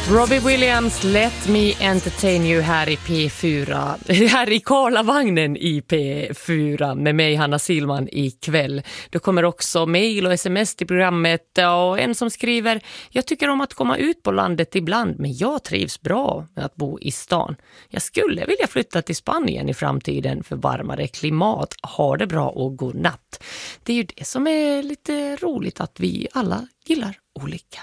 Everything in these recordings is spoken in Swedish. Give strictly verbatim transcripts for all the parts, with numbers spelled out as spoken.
Robbie Williams, Let Me Entertain You här i P fyra, här i Karlavagnen i P fyra med mig Hanna Silman ikväll. Det kommer också mejl och sms till programmet och en som skriver: jag tycker om att komma ut på landet ibland, men jag trivs bra med att bo i stan. Jag skulle vilja flytta till Spanien i framtiden för varmare klimat. Ha det bra och god natt. Det är ju det som är lite roligt, att vi alla gillar olika.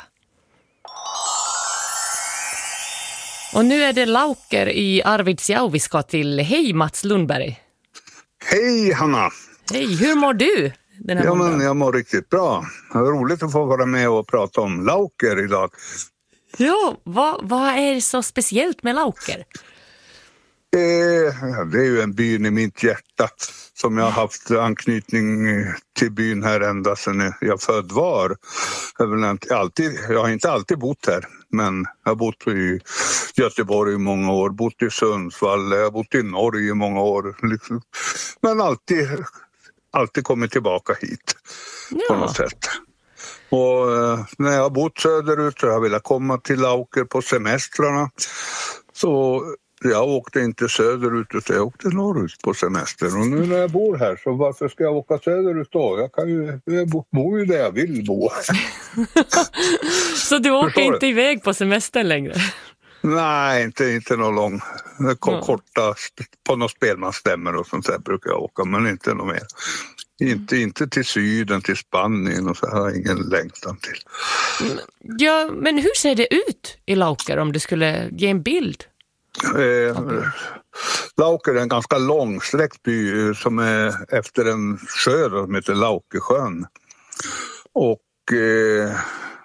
Och nu är det Lauker i Arvidsjaur vi ska till. Hej Mats Lundberg. Hej Hanna. Hej, hur mår du? Den här ja, månaden? men jag mår riktigt bra. Det är roligt att få vara med och prata om Lauker idag. Ja, vad, vad är så speciellt med Lauker? Eh, det är ju en by i mitt hjärta som jag har haft anknytning till byn här ända sedan jag född var. Jag, vill inte alltid, jag har inte alltid bott här, men jag har bott i Göteborg i många år, bott i Sundsvall, jag har bott i Norge i många år. Liksom. Men alltid, alltid kommit tillbaka hit ja. på något sätt. Och eh, när jag har bott söderut så har jag velat komma till Lauker på semestrarna. Så jag åkte inte söderut utan jag åkte norrut på semester. Och nu när jag bor här, så varför ska jag åka söderut då? Jag, kan ju, jag bor ju där jag vill bo. Så du åker Förstår inte du? iväg på semester längre? Nej, inte, inte någon lång. K- Mm. Korta, på några spelmansstämmer och sånt där brukar jag åka, men inte något mer. Inte, inte till syden, till Spanien och så har jag ingen längtan till. Ja, men hur ser det ut i Lauker om du skulle ge en bild? Eh, Lauker är en ganska långsträckt by som är efter en sjö som heter Laukesjön. Och eh,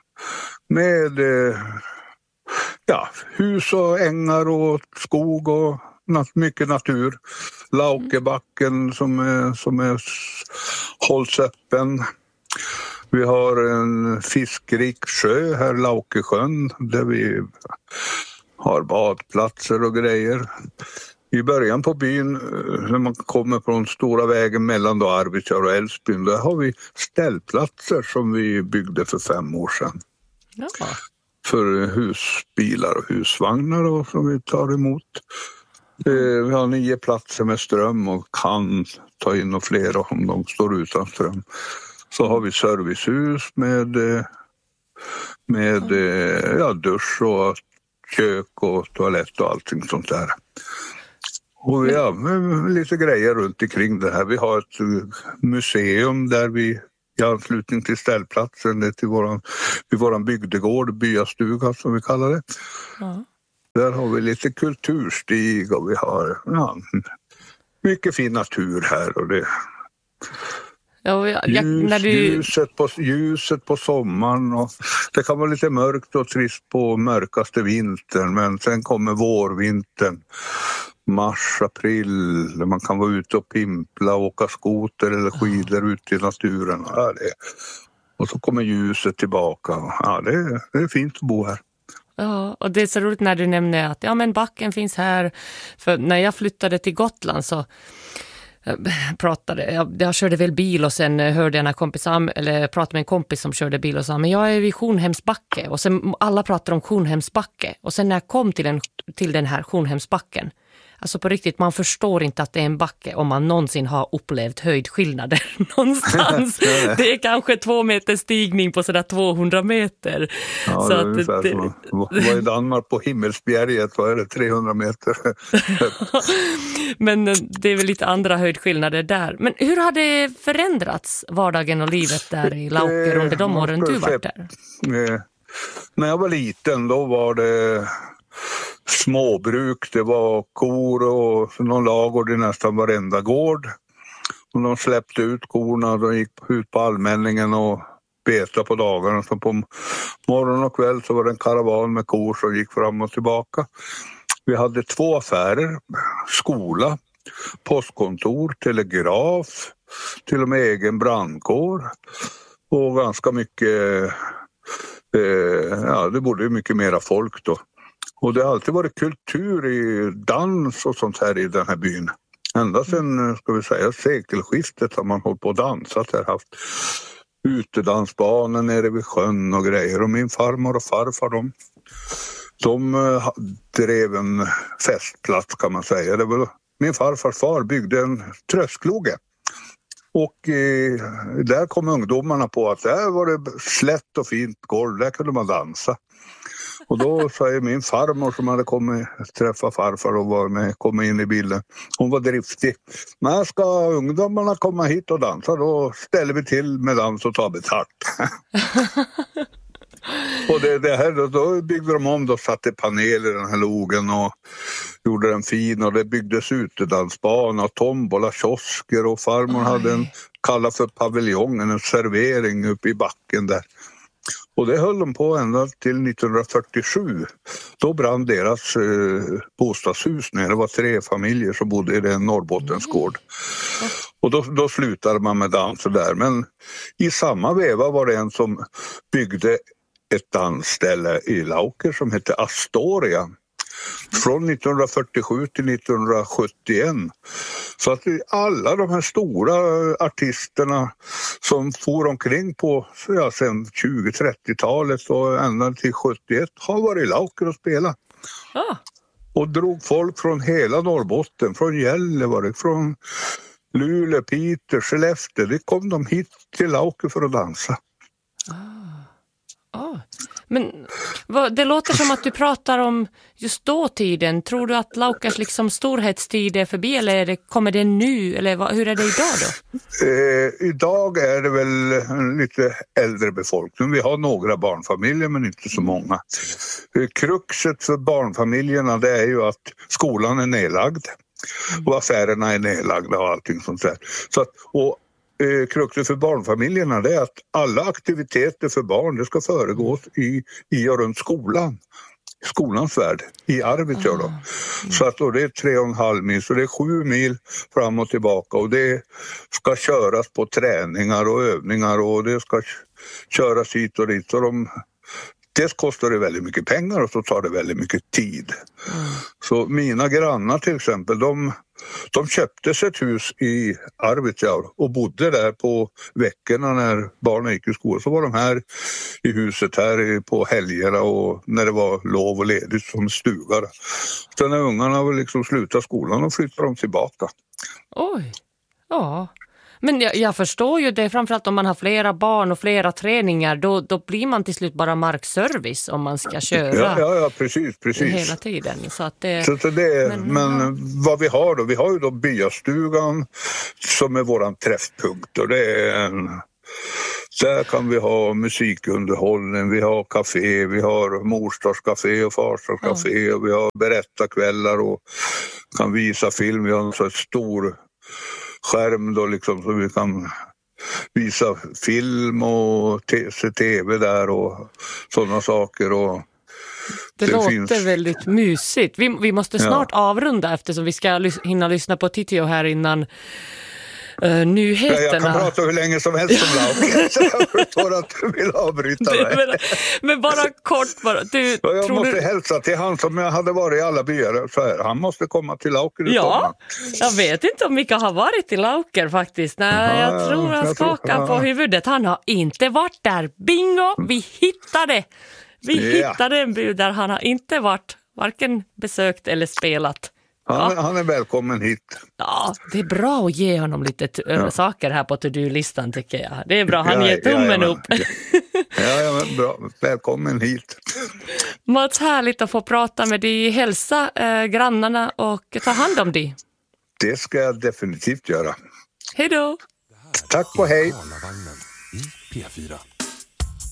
med eh, ja, hus och ängar och skog och nat- mycket natur. Laukebacken som är, som är hålls öppen. Vi har en fiskrik sjö här, Laukesjön, där vi har badplatser och grejer. I början på byn, när man kommer från stora vägen mellan då Arvidsjaur och Älvsbyn, där har vi ställplatser som vi byggde för fem år sedan. Ja. För husbilar och husvagnar och som vi tar emot. Eh, vi har nio platser med ström och kan ta in och flera om de står utan ström. Så har vi servicehus med, eh, med eh, ja, dusch och kök och toalett och allting sånt där. Och vi har lite grejer runt omkring det här. Vi har ett museum där vi i anslutning till ställplatsen till våran, till våran bygdegård, byastuga som vi kallar det. Ja. Där har vi lite kulturstig och vi har ja, mycket fin natur här. Och det, Ja, jag, jag, ljus, när du... ljuset, på, ljuset på sommaren. Och det kan vara lite mörkt och trist på mörkaste vintern, men sen kommer vårvintern. Mars, april, där man kan vara ute och pimpla, åka skoter eller skidor ute i naturen. Ja, det. Och så kommer ljuset tillbaka. Ja, det, är, det är fint att bo här. Ja, och det är så roligt när du nämner att ja, men backen finns här. För när jag flyttade till Gotland så pratade, jag, jag körde väl bil och sen hörde jag en kompis, eller pratade med en kompis som körde bil och sa, men jag är vid Sjonhemsbacke, och sen alla pratar om Sjonhemsbacke, och sen när jag kom till den, till den här Sjonhemsbacken, alltså på riktigt, man förstår inte att det är en backe om man någonsin har upplevt höjdskillnader någonstans. Det är kanske två meter stigning på sådär tvåhundra meter. Ja, så det att det, det var i Danmark på Himmelsbjerget, vad är det, trehundra meter? Men det är väl lite andra höjdskillnader där. Men hur har det förändrats, vardagen och livet där i Lauker under de åren du var där? Eh, när jag var liten då var det småbruk, det var kor och någon lagård i nästan varenda gård. Och de släppte ut korna, de gick ut på allmänningen och betade på dagarna. Så på morgon och kväll så var det en karavan med kor som gick fram och tillbaka. Vi hade två affärer, skola, postkontor, telegraf, till och med egen brandkår och ganska mycket, eh, ja det borde ju mycket mera folk då. Och det har alltid varit kultur i dans och sånt här i den här byn. Ända sedan, ska vi säga, sekelskiftet har man hållit på och dansat här, haft utedansbanor nere vid sjön och grejer. Och min farmor och farfar, de de uh, drev en festplats kan man säga. Det var, min farfars far byggde en tröskloge. Och eh, där kom ungdomarna på att där var det slätt och fint golv, där kunde man dansa. Och då säger min farmor som hade kommit träffa farfar och var med, kom in i bilden. Hon var driftig. När ska ungdomarna komma hit och dansa, då ställer vi till med dans och tar betalt. Och det, det här, då byggde de om, då satte paneler i den här logen och gjorde den fin, och det byggdes utedansbana, tombola, kiosker, och farmor Oj. hade en, kallad för paviljongen, en servering uppe i backen där. Och det höll de på ända till nittonhundrafyrtiosju. Då brann deras eh, bostadshus ner. Det var tre familjer som bodde i den Norrbottensgård. Mm. Och då, då slutade man med dans och där. Men i samma veva var det en som byggde ett dansställe i Lauker som hette Astoria. Från nittonhundrafyrtiosju till nittonhundrasjuttioett. Så att alla de här stora artisterna som for omkring på ja, sen tjugo-trettiotalet och ända till sjuttioett har varit i Lauker och spelat. Ah. Och drog folk från hela Norrbotten, från Gällivare, från Luleå, Piteå, Skellefteå. Det kom de hit till Lauker för att dansa. Ah. Oh. Men vad, det låter som att du pratar om just dåtiden. Tror du att Laukers liksom storhetstid är förbi, eller är det, kommer det nu? Eller vad, hur är det idag då? Eh, idag är det väl en lite äldre befolkning. Vi har några barnfamiljer men inte så många. Kruxet för barnfamiljerna, det är ju att skolan är nedlagd. Och affärerna är nedlagda och allting sånt där. Så att, och Eh, kruxet för barnfamiljerna, det är att alla aktiviteter för barn, det ska föregås i, i och runt skolan. Skolans värld, i Arvidsjaur då. Mm. Så att, och det är tre och en halv mil, så det är sju mil fram och tillbaka, och det ska köras på träningar och övningar, och det ska köras hit och dit. Så de, dels kostar det väldigt mycket pengar och så tar det väldigt mycket tid. Mm. Så mina grannar till exempel, de De köpte sig ett hus i Arvidsjaur och bodde där på veckorna när barnen gick i skolan. Så var de här i huset här på helgerna och när det var lov och ledigt som stugar. Så när ungarna var liksom slutat skolan och flyttade de tillbaka. Oj, ja. Men jag, jag förstår ju det, framförallt om man har flera barn och flera träningar, då, då blir man till slut bara markservice om man ska köra ja, ja, ja, precis, precis. hela tiden. Så att det, så, så det men, men ja. Vad vi har då, vi har ju då byastugan som är våran träffpunkt, och det är en, där kan vi ha musikunderhållning, vi har café, vi har morstadscafé och farstadscafé ja. och vi har berättarkvällar och kan visa film, vi har en så stor skärm då liksom, så vi kan visa film och te- se tv där och sådana saker. Och det, det låter finns... väldigt mysigt. Vi, vi måste snart ja. avrunda eftersom vi ska lys- hinna lyssna på Titio här innan uh, nyheterna. Ja, jag kan prata hur länge som helst om Lauker, så jag förstår att du vill avbryta mig. Men, men bara kort bara. Du, ja, jag tror måste du... hälsa till han som jag hade varit i alla byar. Så här, han måste komma till Lauker. Ja, jag vet inte om Mika har varit i Lauker faktiskt. Nej, jag tror han jag skakar tror, ja. på huvudet. Han har inte varit där. Bingo, vi hittade. Vi ja. hittade en by där han har inte varit, varken besökt eller spelat. Han, ja. han är välkommen hit. Ja, det är bra att ge honom lite t- ja. saker här på to-do-listan tycker jag. Det är bra, han ja, ger tummen ja, ja, upp. ja, ja, men bra. Välkommen hit. Mats, härligt att få prata med dig. Hälsa eh, grannarna och ta hand om dig. Det ska jag definitivt göra. Hej då. Tack och hej. I P fyra.